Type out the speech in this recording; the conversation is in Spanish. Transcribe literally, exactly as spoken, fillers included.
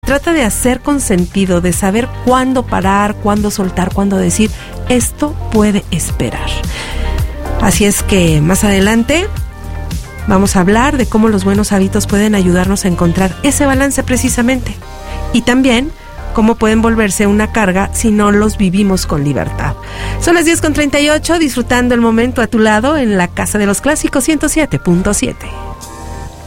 trata de hacer con sentido, de saber cuándo parar, cuándo soltar, cuándo decir, esto puede esperar. Así es que más adelante vamos a hablar de cómo los buenos hábitos pueden ayudarnos a encontrar ese balance precisamente. Y también cómo pueden volverse una carga si no los vivimos con libertad. Son las diez con treinta y ocho, disfrutando el momento a tu lado en la Casa de los Clásicos ciento siete punto siete.